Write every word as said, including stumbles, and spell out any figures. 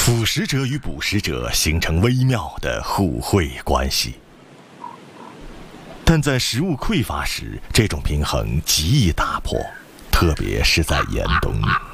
腐蚀者与捕食者形成微妙的互惠关系。但在食物匮乏时，这种平衡极易打破，特别是在严冬。